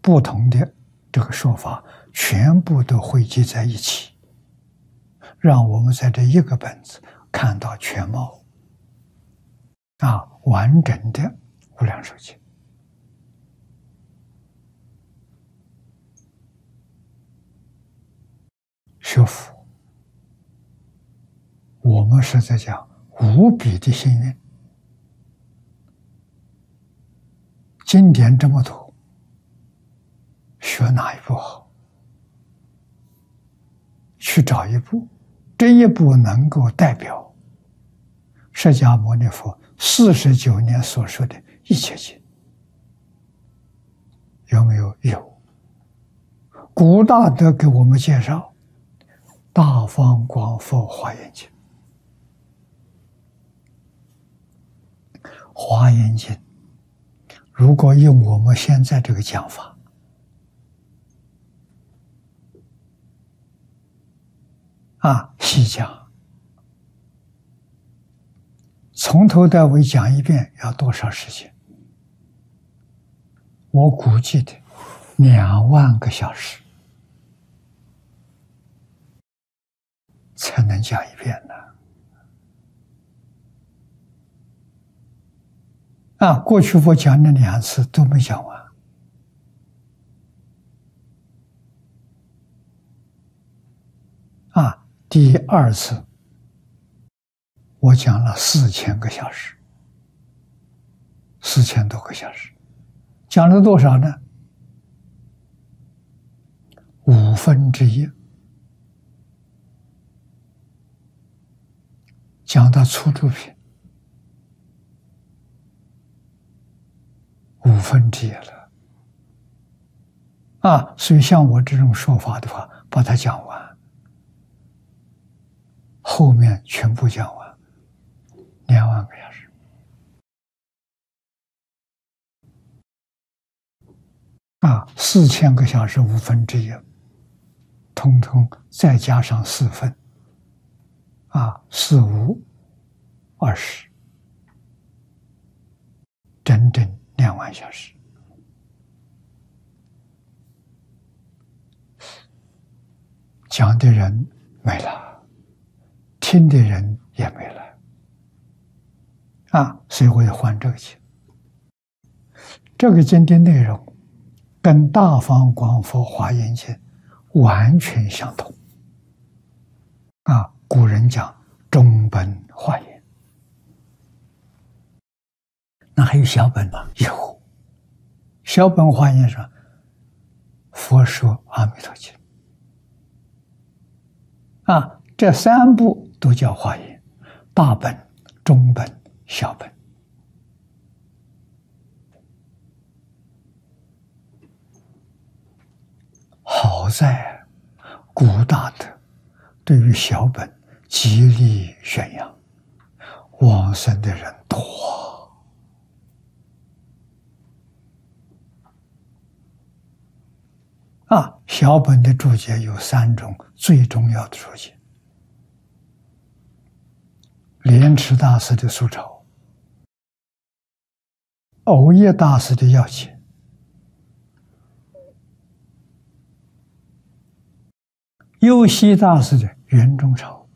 不同的这个说法，全部都汇集在一起，让我们在这一个本子看到全貌完整的《无量寿经》。学佛，我们是在讲无比的幸运。经典这么多，学哪一部好？去找一部，这一部能够代表释迦牟尼佛49年所说的一切经，有没有？有。古大德给我们介绍《大方广佛华严经》，华严经如果用我们现在这个讲法，细讲，从头到尾讲一遍要多少时间？我估计的2万个小时才能讲一遍呢。过去我讲了2次都没讲完。第2次我讲了4000个小时，4000多个小时，讲了多少呢？1/5，讲到初住品1/5了。所以像我这种说法的话，把它讲完，后面全部讲完，2万个小时。4000个小时1/5，通通再加上4分，4、5、20，整整2万小时。讲的人没了，听的人也没了，所以我要换这个经。这个经的内容跟《大方广佛华严经》完全相同。古人讲中本华严，那还有小本吗？有。小本华严上，佛说阿弥陀经。这3部都叫华严，大本、中本、小本。好在古大德对于小本极力宣扬，往生的人多。小本的注解有3种最重要的注解：莲池大师的疏钞，藕益大师的要解，幽西大师的圆中钞。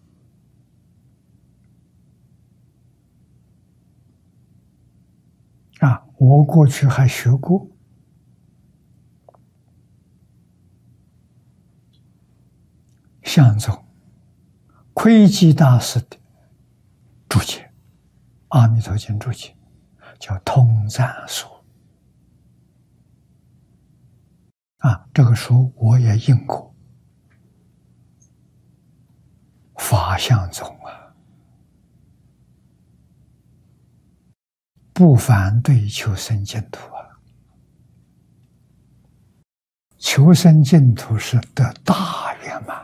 我过去还学过相宗窥基大师的注解，《阿弥陀经》注解，叫通赞书。这个书我也印过。法相宗不反对求生净土求生净土是得大圆满。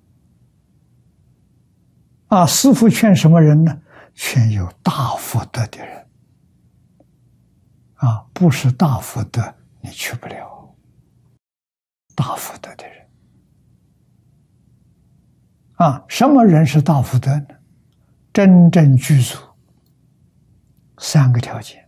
师父劝什么人呢？劝有大福德的人。不是大福德你去不了。大福德的人。什么人是大福德呢？真正具足3个条件：